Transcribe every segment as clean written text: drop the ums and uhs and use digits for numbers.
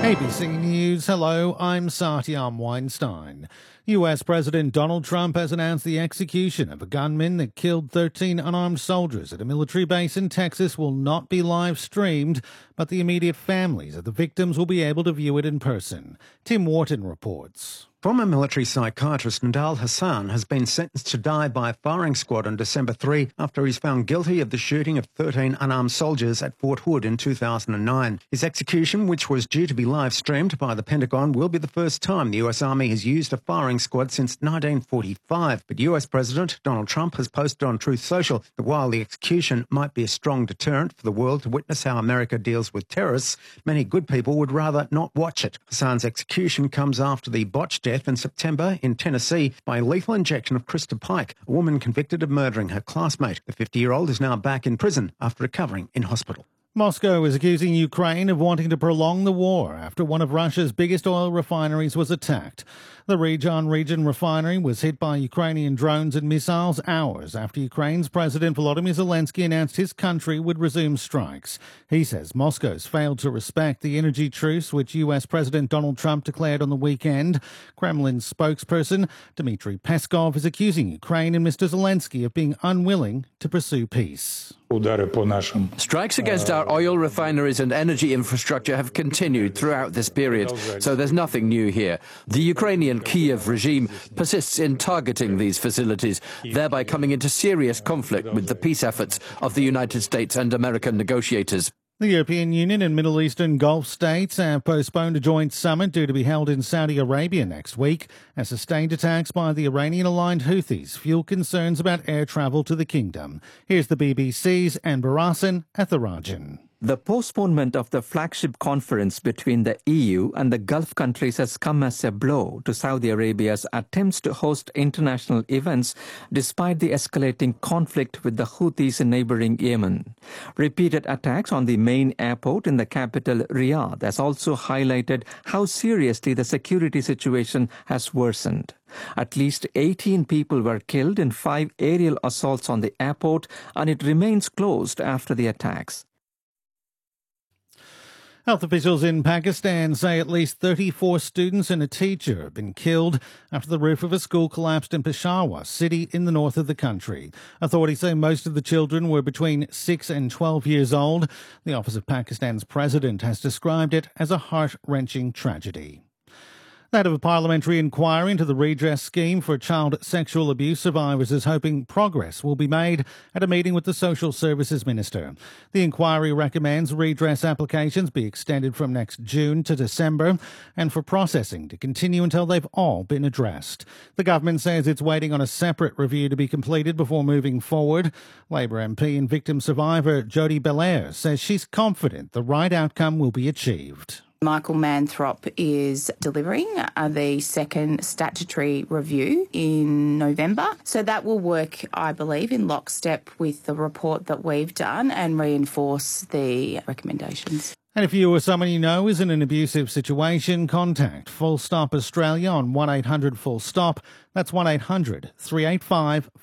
ABC News. Hello, I'm Satyam Weinstein. US President Donald Trump has announced the execution of a gunman that killed 13 unarmed soldiers at a military base in Texas will not be live streamed, but the immediate families of the victims will be able to view it in person. Tim Wharton reports. Former military psychiatrist Nidal Hassan has been sentenced to die by a firing squad on December 3 after he's found guilty of the shooting of 13 unarmed soldiers at Fort Hood in 2009. His execution, which was due to be live streamed by the Pentagon, will be the first time the US Army has used a firing squad since 1945. But US President Donald Trump has posted on Truth Social that while the execution might be a strong deterrent for the world to witness how America deals with terrorists, many good people would rather not watch it. Hassan's execution comes after the botched death in September in Tennessee by lethal injection of Krista Pike, a woman convicted of murdering her classmate. The 50-year-old is now back in prison after recovering in hospital. Moscow is accusing Ukraine of wanting to prolong the war after one of Russia's biggest oil refineries was attacked. The Ryazan region refinery was hit by Ukrainian drones and missiles hours after Ukraine's President Volodymyr Zelensky announced his country would resume strikes. He says Moscow's failed to respect the energy truce which US President Donald Trump declared on the weekend. Kremlin's spokesperson Dmitry Peskov is accusing Ukraine and Mr. Zelensky of being unwilling to pursue peace. Strikes against our oil refineries and energy infrastructure have continued throughout this period, so there's nothing new here. The Ukrainian Kiev regime persists in targeting these facilities, thereby coming into serious conflict with the peace efforts of the United States and American negotiators. The European Union and Middle Eastern Gulf states have postponed a joint summit due to be held in Saudi Arabia next week as sustained attacks by the Iranian-aligned Houthis fuel concerns about air travel to the kingdom. Here's the BBC's Anbar Hassan Etharajan. The postponement of the flagship conference between the EU and the Gulf countries has come as a blow to Saudi Arabia's attempts to host international events despite the escalating conflict with the Houthis in neighboring Yemen. Repeated attacks on the main airport in the capital, Riyadh, has also highlighted how seriously the security situation has worsened. At least 18 people were killed in 5 aerial assaults on the airport, and it remains closed after the attacks. Health officials in Pakistan say at least 34 students and a teacher have been killed after the roof of a school collapsed in Peshawar city in the north of the country. Authorities say most of the children were between 6 and 12 years old. The Office of Pakistan's president has described it as a heart-wrenching tragedy. That of a parliamentary inquiry into the redress scheme for child sexual abuse survivors is hoping progress will be made at a meeting with the Social Services Minister. The inquiry recommends redress applications be extended from next June to December and for processing to continue until they've all been addressed. The government says it's waiting on a separate review to be completed before moving forward. Labour MP and victim survivor Jody Belair says she's confident the right outcome will be achieved. Michael Manthrop is delivering the second statutory review in November. So that will work, I believe, in lockstep with the report that we've done and reinforce the recommendations. And if you or someone you know is in an abusive situation, contact Full Stop Australia on 1800 Full Stop. That's 1800 385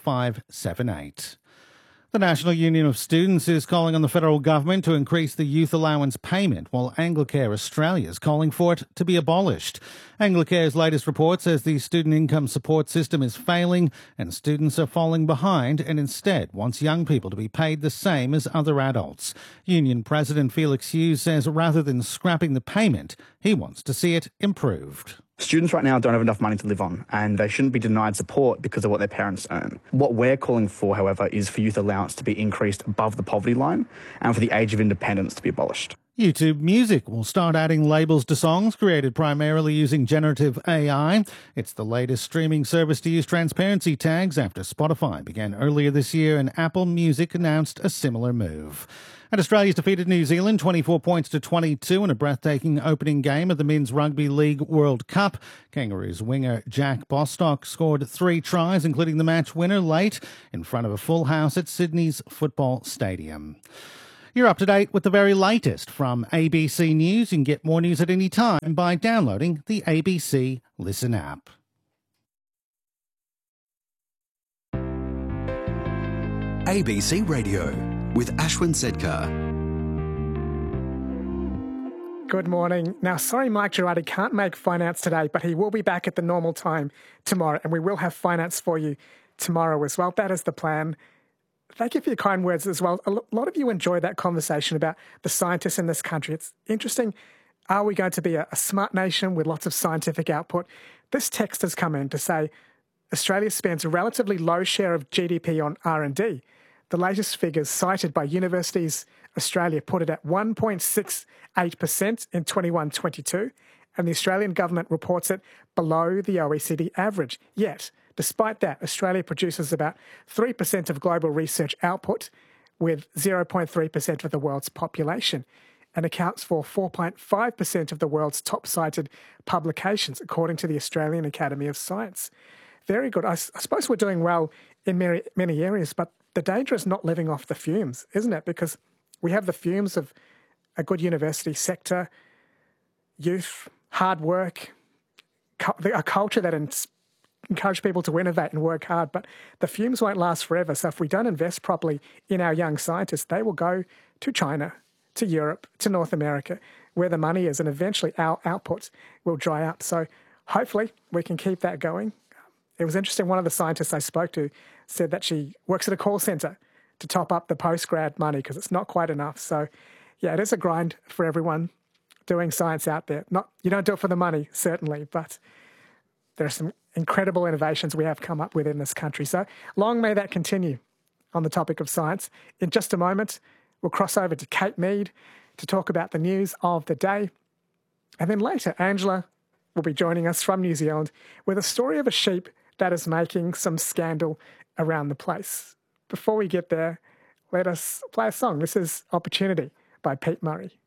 578. The National Union of Students is calling on the federal government to increase the youth allowance payment, while Anglicare Australia is calling for it to be abolished. Anglicare's latest report says the student income support system is failing and students are falling behind and instead wants young people to be paid the same as other adults. Union President Felix Hughes says rather than scrapping the payment, he wants to see it improved. Students right now don't have enough money to live on, and they shouldn't be denied support because of what their parents earn. What we're calling for, however, is for youth allowance to be increased above the poverty line and for the age of independence to be abolished. YouTube Music will start adding labels to songs created primarily using generative AI. It's the latest streaming service to use transparency tags after Spotify began earlier this year and Apple Music announced a similar move. And Australia's defeated New Zealand 24 points to 22 in a breathtaking opening game of the Men's Rugby League World Cup. Kangaroos winger Jack Bostock scored 3 tries, including the match winner late, in front of a full house at Sydney's Football Stadium. You're up to date with the very latest from ABC News. You can get more news at any time by downloading the ABC Listen app. ABC Radio with Ashwin Sedkar. Good morning. Now, sorry Mike Girardi can't make finance today, but he will be back at the normal time tomorrow, and we will have finance for you tomorrow as well. That is the plan. Thank you for your kind words as well. A lot of you enjoyed that conversation about the scientists in this country. It's interesting. Are we going to be a smart nation with lots of scientific output? This text has come in to say Australia spends a relatively low share of GDP on R&D. The latest figures cited by Universities Australia put it at 1.68% in 21-22, and the Australian government reports it below the OECD average. Yet, despite that, Australia produces about 3% of global research output with 0.3% of the world's population and accounts for 4.5% of the world's top-cited publications, according to the Australian Academy of Science. Very good. I suppose we're doing well in many areas, but the danger is not living off the fumes, isn't it? Because we have the fumes of a good university sector, youth, hard work, a culture that encourages people to innovate and work hard, but the fumes won't last forever. So if we don't invest properly in our young scientists, they will go to China, to Europe, to North America, where the money is, and eventually our output will dry up. So hopefully we can keep that going. It was interesting, one of the scientists I spoke to said that she works at a call centre to top up the post-grad money because it's not quite enough. So, yeah, it is a grind for everyone doing science out there. You don't do it for the money, certainly, but there are some incredible innovations we have come up with in this country. So long may that continue on the topic of science. In just a moment, we'll cross over to Kate Mead to talk about the news of the day. And then later, Angela will be joining us from New Zealand with a story of a sheep that is making some scandal around the place. Before we get there, let us play a song. This is Opportunity by Pete Murray.